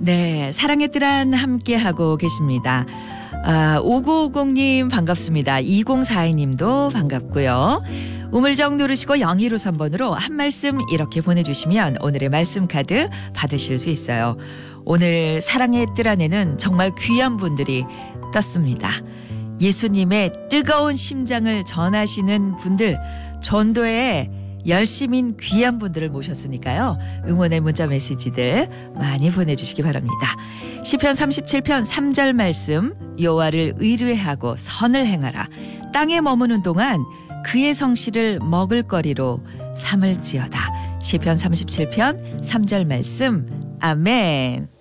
네, 사랑의 뜰안 함께하고 계십니다. 5950님 반갑습니다. 2042님도 반갑고요. 우물정 누르시고 0153번으로 한 말씀 이렇게 보내주시면 오늘의 말씀 카드 받으실 수 있어요. 오늘 사랑의 뜰안에는 정말 귀한 분들이 떴습니다. 예수님의 뜨거운 심장을 전하시는 분들, 전도에 열심인 귀한 분들을 모셨으니까요. 응원의 문자 메시지들 많이 보내주시기 바랍니다. 시편 37편 3절 말씀, 여호와를 의뢰하고 선을 행하라. 땅에 머무는 동안 그의 성실을 먹을거리로 삼을지어다. 시편 37편 3절 말씀. 아멘.